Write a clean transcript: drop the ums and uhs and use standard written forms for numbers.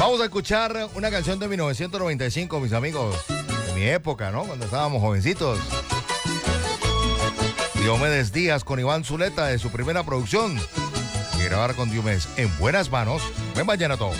Vamos a escuchar una canción de 1995, mis amigos, de mi época, ¿no? Cuando estábamos jovencitos. Diomedes Díaz con Iván Zuleta de su primera producción. Y grabar con Diomedes en buenas manos. Buen vallenato.